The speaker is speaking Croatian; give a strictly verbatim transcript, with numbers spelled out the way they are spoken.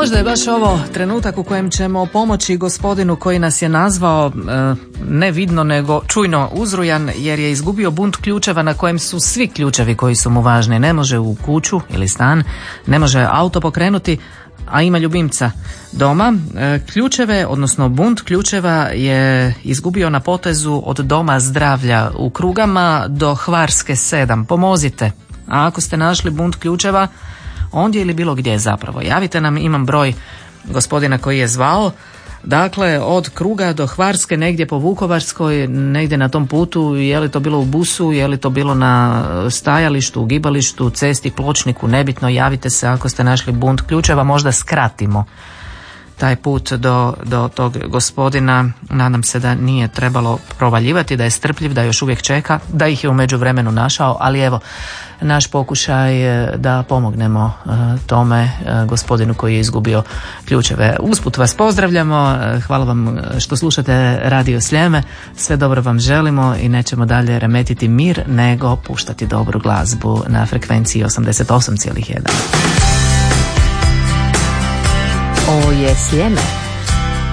možda je baš ovo trenutak u kojem ćemo pomoći gospodinu koji nas je nazvao e, ne vidno nego čujno uzrujan, jer je izgubio bunt ključeva na kojem su svi ključevi koji su mu važni. Ne može u kuću ili stan, ne može auto pokrenuti, a ima ljubimca doma. E, ključeve, odnosno bunt ključeva je izgubio na potezu od Doma zdravlja u Krugama do Hvarske sedam. Pomozite. A ako ste našli bunt ključeva ondje ili bilo gdje zapravo, javite nam, imam broj gospodina koji je zvao. Dakle, od Kruga do Hvarske, negdje po Vukovarskoj, negdje na tom putu, je li to bilo u busu, je li to bilo na stajalištu, u gibalištu, cesti, pločniku, nebitno, javite se ako ste našli bunt ključeva, možda skratimo taj put do, do tog gospodina. Nadam se da nije trebalo provaljivati, da je strpljiv, da još uvijek čeka, da ih je u međuvremenu našao, ali evo, naš pokušaj da pomognemo tome gospodinu koji je izgubio ključeve. Usput vas pozdravljamo, hvala vam što slušate Radio Sljeme, sve dobro vam želimo i nećemo dalje remetiti mir, nego puštati dobru glazbu na frekvenciji osamdeset osam zarez jedan. Ovo je Sljeme.